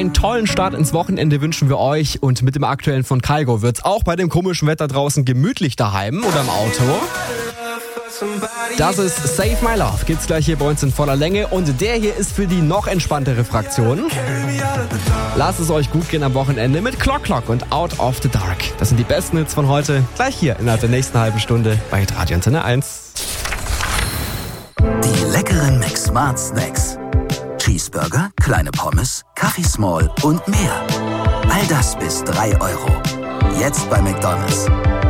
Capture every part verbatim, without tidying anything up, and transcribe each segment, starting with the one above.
Einen tollen Start ins Wochenende wünschen wir euch und mit dem aktuellen von Kygo wird's auch bei dem komischen Wetter draußen gemütlich daheim oder im Auto. Das ist Save My Love, gibt's gleich hier bei uns in voller Länge und der hier ist für die noch entspanntere Fraktion. Lasst es euch gut gehen am Wochenende mit Clock Clock und Out of the Dark. Das sind die besten Hits von heute, gleich hier innerhalb der nächsten halben Stunde bei Radio Antenne eins. Die leckeren McSmart Snacks. Cheeseburger, kleine Pommes, Kaffee Small und mehr. All das bis drei Euro. Jetzt bei McDonald's.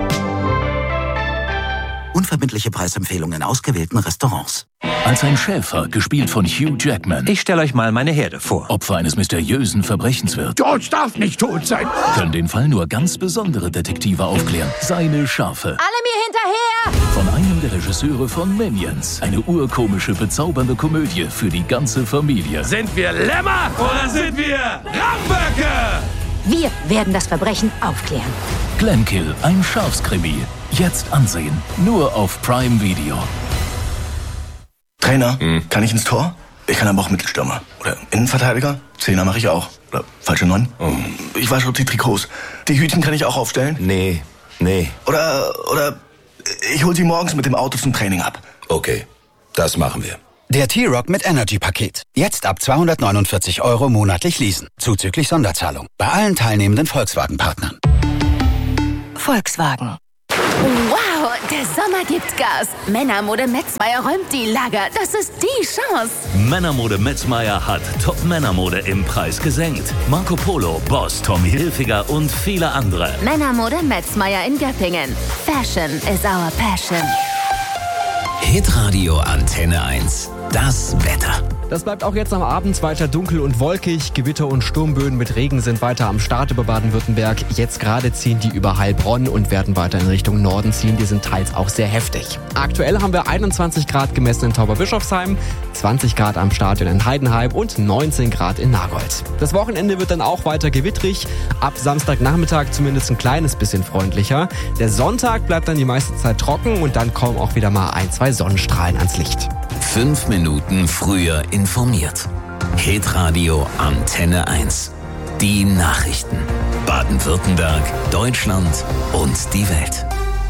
Unverbindliche Preisempfehlungen in ausgewählten Restaurants. Als ein Schäfer, gespielt von Hugh Jackman, Ich stelle euch mal meine Herde vor. Opfer eines mysteriösen Verbrechens wird, George darf nicht tot sein. können den Fall nur ganz besondere Detektive aufklären. Seine Schafe. Alle mir hinterher! Von einem der Regisseure von Minions. Eine urkomische, bezaubernde Komödie für die ganze Familie. Sind wir Lämmer oder sind wir Ramböcke? Wir werden das Verbrechen aufklären. Glenkill, ein Schafskrimi. Jetzt ansehen. Nur auf Prime Video. Trainer, kann ich ins Tor? Ich kann aber auch Mittelstürmer. Oder Innenverteidiger? Zehner mache ich auch. Oder falsche Neun? Ich wasche die Trikots. Die Hütchen kann ich auch aufstellen? Nee, nee. Oder, oder ich hol sie morgens mit dem Auto zum Training ab. Okay, das machen wir. Der T-Rock mit Energy-Paket. Jetzt ab zweihundertneunundvierzig Euro monatlich leasen. Zuzüglich Sonderzahlung. Bei allen teilnehmenden Volkswagen-Partnern. Volkswagen. Wow, der Sommer gibt Gas. Männermode Metzmeier räumt die Lager. Das ist die Chance. Männermode Metzmeier hat Top-Männermode im Preis gesenkt. Marco Polo, Boss, Tommy Hilfiger und viele andere. Männermode Metzmeier in Göppingen. Fashion is our passion. Hitradio Antenne eins. Das Wetter. Das bleibt auch jetzt am Abend weiter dunkel und wolkig. Gewitter und Sturmböen mit Regen sind weiter am Start über Baden-Württemberg. Jetzt gerade ziehen die über Heilbronn und werden weiter in Richtung Norden ziehen. Die sind teils auch sehr heftig. Aktuell haben wir einundzwanzig Grad gemessen in Tauberbischofsheim, zwanzig Grad am Stadion in Heidenheim und neunzehn Grad in Nagold. Das Wochenende wird dann auch weiter gewittrig. Ab Samstagnachmittag zumindest ein kleines bisschen freundlicher. Der Sonntag bleibt dann die meiste Zeit trocken und dann kommen auch wieder mal ein, zwei Sonnenstrahlen ans Licht. Fünf Minuten früher informiert. Hitradio Antenne eins. Die Nachrichten. Baden-Württemberg, Deutschland und die Welt.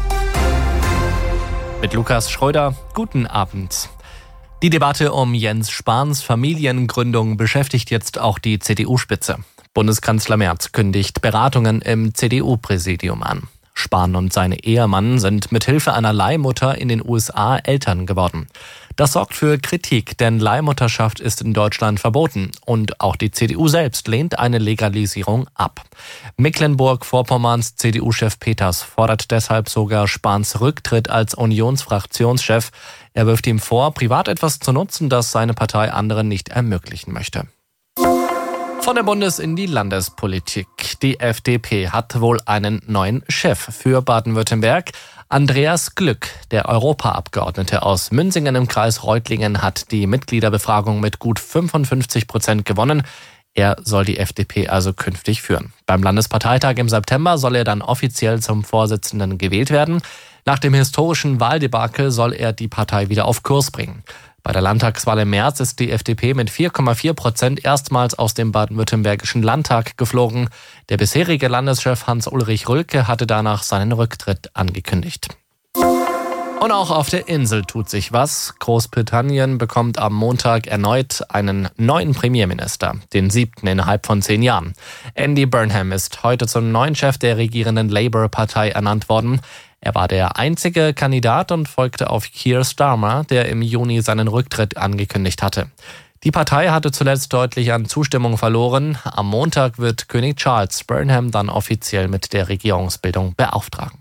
Mit Lukas Schröder, guten Abend. Die Debatte um Jens Spahns Familiengründung beschäftigt jetzt auch die C D U-Spitze. Bundeskanzler Merz kündigt Beratungen im C D U-Präsidium an. Spahn und sein Ehemann sind mithilfe einer Leihmutter in den U S A Eltern geworden. Das sorgt für Kritik, denn Leihmutterschaft ist in Deutschland verboten und auch die C D U selbst lehnt eine Legalisierung ab. Mecklenburg-Vorpommerns C D U-Chef Peters fordert deshalb sogar Spahns Rücktritt als Unionsfraktionschef. Er wirft ihm vor, privat etwas zu nutzen, das seine Partei anderen nicht ermöglichen möchte. Von der Bundes- in die Landespolitik. Die F D P hat wohl einen neuen Chef für Baden-Württemberg. Andreas Glück, der Europaabgeordnete aus Münsingen im Kreis Reutlingen, hat die Mitgliederbefragung mit gut fünfundfünfzig Prozent gewonnen. Er soll die F D P also künftig führen. Beim Landesparteitag im September soll er dann offiziell zum Vorsitzenden gewählt werden. Nach dem historischen Wahldebakel soll er die Partei wieder auf Kurs bringen. Bei der Landtagswahl im März ist die F D P mit vier Komma vier Prozent erstmals aus dem baden-württembergischen Landtag geflogen. Der bisherige Landeschef Hans-Ulrich Rülke hatte danach seinen Rücktritt angekündigt. Und auch auf der Insel tut sich was. Großbritannien bekommt am Montag erneut einen neuen Premierminister, den siebten innerhalb von zehn Jahren. Andy Burnham ist heute zum neuen Chef der regierenden Labour-Partei ernannt worden. Er war der einzige Kandidat und folgte auf Keir Starmer, der im Juni seinen Rücktritt angekündigt hatte. Die Partei hatte zuletzt deutlich an Zustimmung verloren. Am Montag wird König Charles Burnham dann offiziell mit der Regierungsbildung beauftragen.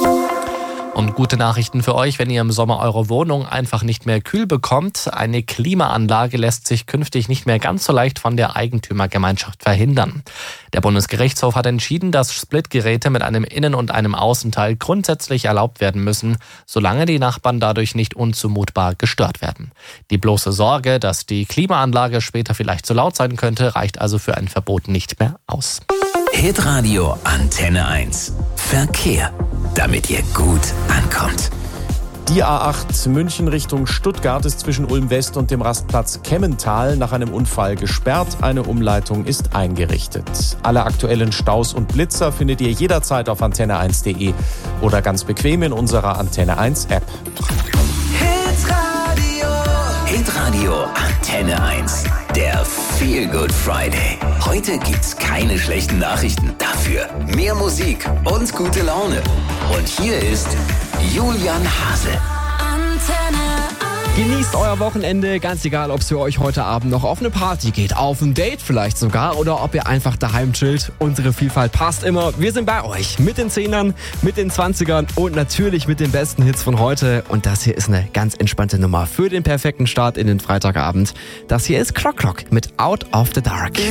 Und gute Nachrichten für euch, wenn ihr im Sommer eure Wohnung einfach nicht mehr kühl bekommt. Eine Klimaanlage lässt sich künftig nicht mehr ganz so leicht von der Eigentümergemeinschaft verhindern. Der Bundesgerichtshof hat entschieden, dass Splitgeräte mit einem Innen- und einem Außenteil grundsätzlich erlaubt werden müssen, solange die Nachbarn dadurch nicht unzumutbar gestört werden. Die bloße Sorge, dass die Klimaanlage später vielleicht zu laut sein könnte, reicht also für ein Verbot nicht mehr aus. Hitradio Antenne eins. Verkehr, damit ihr gut ankommt. Die A acht München Richtung Stuttgart ist zwischen Ulm West und dem Rastplatz Kemmental nach einem Unfall gesperrt. Eine Umleitung ist eingerichtet. Alle aktuellen Staus und Blitzer findet ihr jederzeit auf antenne eins punkt de oder ganz bequem in unserer Antenne eins App. Hitradio. Hitradio Antenne eins. Der Feel Good Friday. Heute gibt's keine schlechten Nachrichten. Dafür mehr Musik und gute Laune. Und hier ist Julian Hase. Antenne. Genießt euer Wochenende, ganz egal, ob es für euch heute Abend noch auf eine Party geht, auf ein Date vielleicht sogar oder ob ihr einfach daheim chillt. Unsere Vielfalt passt immer. Wir sind bei euch mit den Zehnern, mit den Zwanzigern und natürlich mit den besten Hits von heute. Und das hier ist eine ganz entspannte Nummer für den perfekten Start in den Freitagabend. Das hier ist Clock Clock mit Out of the Dark.